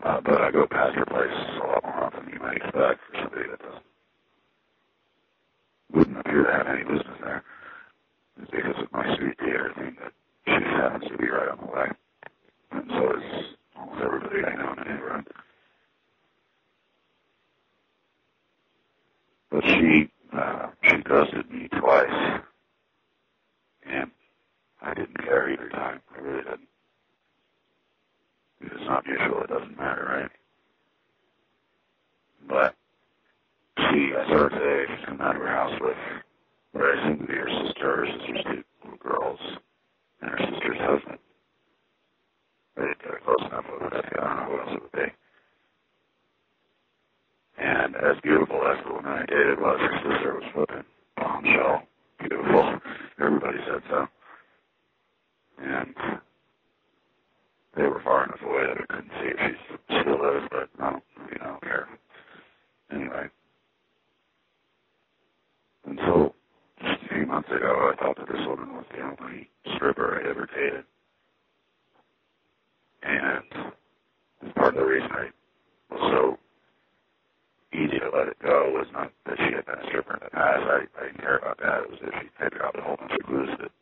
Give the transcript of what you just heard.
But I go past her place a lot more often than you might expect for somebody that wouldn't appear to have any business there. It's because of my sweet theater thing that she happens to be right on the way. And so is almost everybody I know in the neighborhood. But she ghosted me twice. And I didn't care either time. I really didn't. If it's not mutual, it doesn't matter, right? But I saw her today. She's come out of her house with what I assume to be her sister's two little girls, and her sister's husband. I didn't get close enough with it. I don't know who else it would be. And as beautiful as the woman I dated was, her sister was flipping bombshell. Beautiful. Everybody said so. And they were far enough away that I couldn't see if she still is, but I don't care. Anyway. And so, just a few months ago, I thought that this woman was the only stripper I'd ever dated. And part of the reason I was so easy to let it go was not that she had been a stripper in the past. I didn't care about that. It was that she figured out a whole bunch of clues that